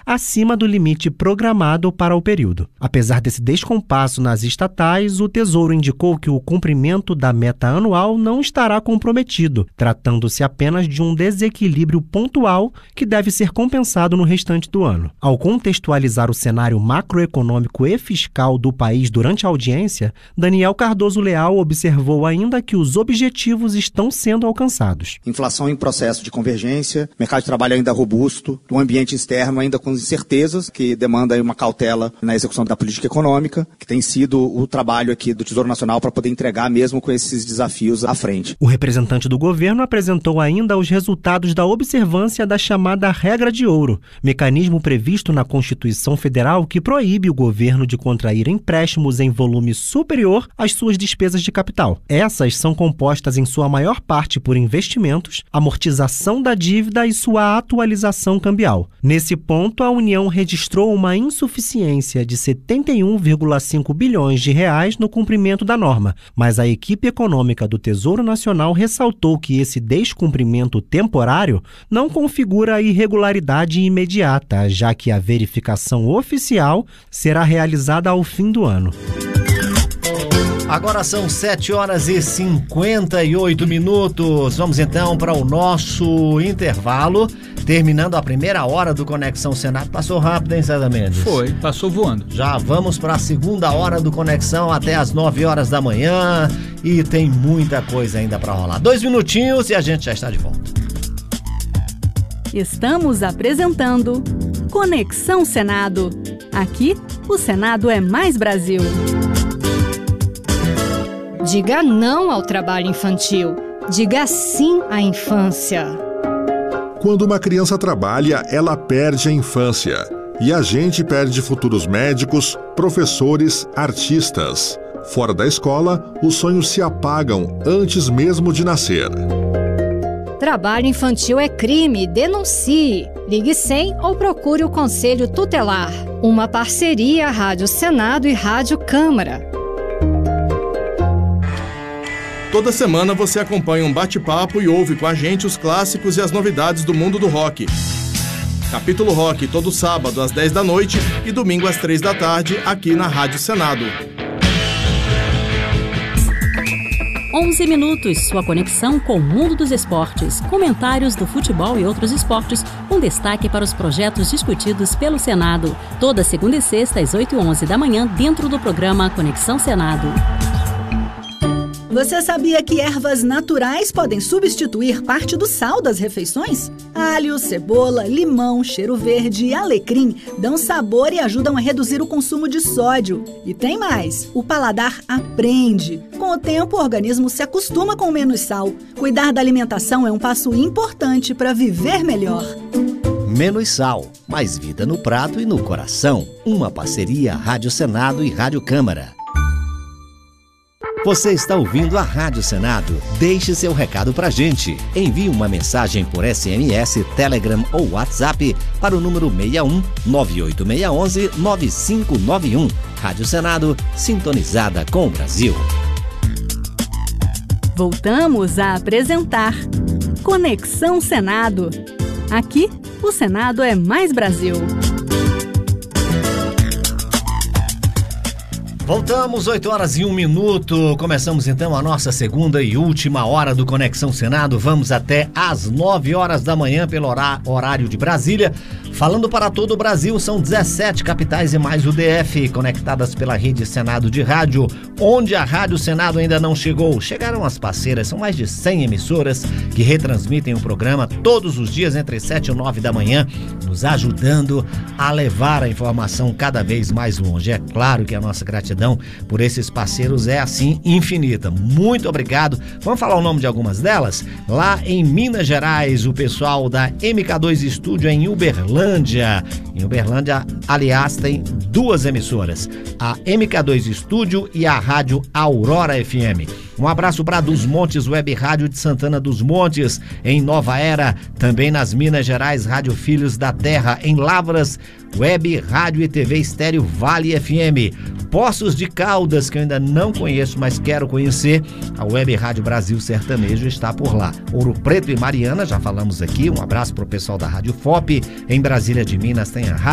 acima do limite programado para o período. Apesar desse descompasso nas estatais, o Tesouro indicou que o cumprimento da meta anual não estará comprometido, tratando-se apenas de um desequilíbrio pontual que deve ser compensado no restante do ano. Ao contextualizar o cenário macroeconômico e fiscal do país durante a audiência, Daniel Cardoso Leal observou ainda que os objetivos estão sendo alcançados. Inflação em processo de convergência, mercado de trabalho ainda robusto, um ambiente externo ainda com incertezas, que demanda uma cautela na execução da política econômica, que tem sido o trabalho aqui do Tesouro Nacional para poder entregar mesmo com esses desafios à frente. O representante do governo apresentou ainda os resultados da observância da chamada regra de ouro, mecanismo previsto na Constituição Federal que proíbe o governo de contrair empréstimos em volume superior às suas despesas de capital. Essas são compostas em sua maior parte por investimentos, amortização da dívida e sua atualização cambial. Nesse ponto, a União registrou uma insuficiência de 71,5 bilhões de reais no cumprimento da norma, mas a equipe econômica do Tesouro Nacional ressaltou que esse descumprimento temporário não configura irregularidade imediata, já que a verificação oficial será realizada ao fim do ano. Agora são 7h58. Vamos então para o nosso intervalo, terminando a primeira hora do Conexão Senado. Passou rápido, hein, César Mendes? Foi, passou voando. Já vamos para a segunda hora do Conexão até as 9 horas da manhã e tem muita coisa ainda para rolar. 2 minutinhos e a gente já está de volta. Estamos apresentando Conexão Senado. Aqui, o Senado é mais Brasil. Diga não ao trabalho infantil. Diga sim à infância. Quando uma criança trabalha, ela perde a infância. E a gente perde futuros médicos, professores, artistas. Fora da escola, os sonhos se apagam antes mesmo de nascer. Trabalho infantil é crime. Denuncie. Ligue 100 ou procure o Conselho Tutelar. Uma parceria Rádio Senado e Rádio Câmara. Toda semana você acompanha um bate-papo e ouve com a gente os clássicos e as novidades do mundo do rock. Capítulo Rock, todo sábado às 10 da noite e domingo às 3 da tarde, aqui na Rádio Senado. 11 minutos, sua conexão com o mundo dos esportes. Comentários do futebol e outros esportes, com destaque para os projetos discutidos pelo Senado. Toda segunda e sexta, às 8h11 da manhã, dentro do programa Conexão Senado. Você sabia que ervas naturais podem substituir parte do sal das refeições? Alho, cebola, limão, cheiro verde e alecrim dão sabor e ajudam a reduzir o consumo de sódio. E tem mais, o paladar aprende. Com o tempo, o organismo se acostuma com menos sal. Cuidar da alimentação é um passo importante para viver melhor. Menos sal, mais vida no prato e no coração. Uma parceria Rádio Senado e Rádio Câmara. Você está ouvindo a Rádio Senado? Deixe seu recado pra gente. Envie uma mensagem por SMS, Telegram ou WhatsApp para o número 61 98611 9591. Rádio Senado, sintonizada com o Brasil. Voltamos a apresentar Conexão Senado. Aqui, o Senado é mais Brasil. Voltamos, 8h01. Começamos então a nossa segunda e última hora do Conexão Senado. Vamos até às 9 horas da manhã pelo horário de Brasília. Falando para todo o Brasil, são 17 capitais e mais o DF, conectadas pela Rede Senado de Rádio, onde a Rádio Senado ainda não chegou. Chegaram as parceiras, são mais de 100 emissoras que retransmitem o programa todos os dias entre 7 e 9 da manhã, nos ajudando a levar a informação cada vez mais longe. É claro que a nossa gratidão por esses parceiros é assim infinita. Muito obrigado. Vamos falar o nome de algumas delas? Lá em Minas Gerais, o pessoal da MK2 Estúdio em Uberlândia. Em Uberlândia, aliás, tem duas emissoras, a MK2 Estúdio e a Rádio Aurora FM. Um abraço para Dos Montes Web Rádio de Santana dos Montes, em Nova Era. Também nas Minas Gerais, Rádio Filhos da Terra, em Lavras, Web Rádio e TV Estéreo Vale FM. Poços de Caldas, que eu ainda não conheço, mas quero conhecer, a Web Rádio Brasil Sertanejo está por lá. Ouro Preto e Mariana, já falamos aqui, um abraço para o pessoal da Rádio FOP. Em Brasília de Minas tem a Rádio